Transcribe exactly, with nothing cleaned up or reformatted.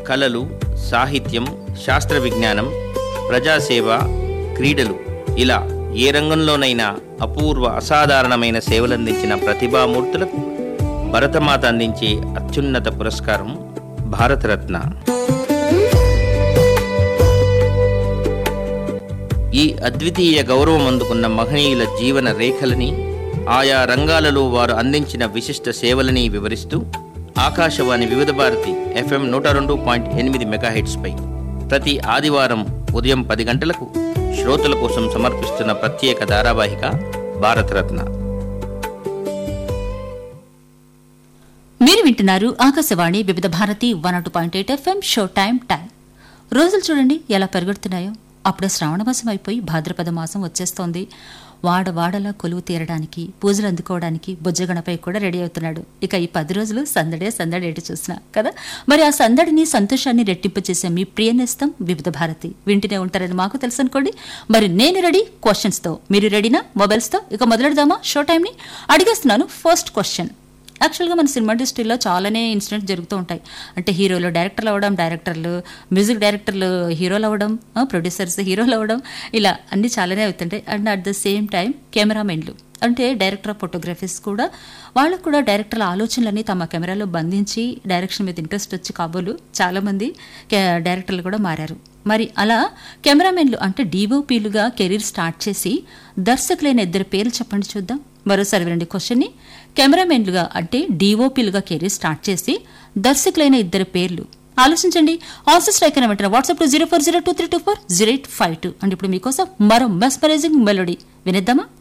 కళలు, సాహిత్యం, శాస్త్ర విజ్ఞానం, ప్రజాసేవ, క్రీడలు ఇలా ఏ రంగంలోనైనా అపూర్వ అసాధారణమైన సేవలందించిన ప్రతిభామూర్తులకు భరతమాత అందించే అత్యున్నత పురస్కారం భారతరత్న. ఈ అద్వితీయ గౌరవం అందుకున్న మహనీయుల జీవన రేఖలని, ఆయా రంగాలలో వారు అందించిన విశిష్ట సేవలని వివరిస్తూ ఆకాశవాణి వివిధ భారతి ఎఫ్ఎం నూట రెండు పాయింట్ ఎనిమిది మెగాహెట్స్పై ప్రతి ఆదివారం ఉదయం పది గంటలకు శ్రోతల కోసం సమర్పిస్తున్న ప్రత్యేక ధారావాహిక భారతరత్న. మీరు వింటున్నారు ఆకాశవాణి వివిధ Bharati one not point eight FM show time time. రోజులు చూడండి ఎలా పెరుగుతున్నాయో. అప్పుడే శ్రావణ మాసం అయిపోయి భాద్రపద మాసం వచ్చేస్తోంది. వాడవాడలా కొలువు తీరడానికి, పూజలు అందుకోవడానికి బొజ్జగణపై కూడా రెడీ అవుతున్నాడు. ఇక ఈ పది రోజులు సందడే సందడి ఎటు చూసినా కదా. మరి ఆ సందడిని, సంతోషాన్ని రెట్టింపు చేసే మీ ప్రియ నేస్తం వివిధ భారతి వింటూనే ఉంటారని మాకు తెలుసు అనుకోండి. మరి నేను రెడీ క్వశ్చన్స్తో, మీరు రెడీనా మొబైల్స్తో? ఇక మొదలెడదామా షో టైంని? అడిగేస్తున్నాను ఫస్ట్ క్వశ్చన్. యాక్చువల్గా మన సినిమా ఇండస్ట్రీలో చాలానే ఇన్సిడెంట్స్ జరుగుతూ ఉంటాయి. అంటే హీరోలు డైరెక్టర్లు అవ్వడం, డైరెక్టర్లు మ్యూజిక్ డైరెక్టర్లు హీరోలు అవ్వడం, ప్రొడ్యూసర్స్ హీరోలు అవ్వడం, ఇలా అన్నీ చాలానే అవుతుంటాయి. And at the same time కెమెరామెన్లు అంటే డైరెక్టర్ ఆఫ్ ఫోటోగ్రఫీస్ కూడా, వాళ్ళకు కూడా డైరెక్టర్ల ఆలోచనలన్నీ తమ కెమెరాలో బంధించి డైరెక్షన్ మీద ఇంట్రెస్ట్ వచ్చి కాబోలు చాలామంది డైరెక్టర్లు కూడా మారారు. మరి అలా కెమెరామెన్లు అంటే డీఓపీలుగా కెరీర్ స్టార్ట్ చేసి దర్శకులైన ఇద్దరు పేర్లు చెప్పండి చూద్దాం. మరోసారి వినండి క్వశ్చన్ని. కెమెరామెన్లుగా అంటే డీఓపీలుగా కెరీర్ స్టార్ట్ చేసి దర్శకులైన ఇద్దరు పేర్లు ఆలోచించండి. ఆల్సో స్ట్రైక్ అని వెంటనే WhatsApp to zero four zero two three two four zero eight five two. And ఇప్పుడు మీకోసం మరో మెస్మరైజింగ్ మెలోడీ వినేద్దామా?